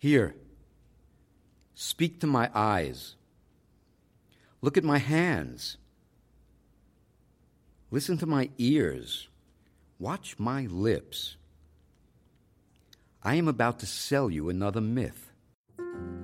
Here, speak to my eyes. Look at my hands. Listen to my ears. Watch my lips. I am about to sell you another myth.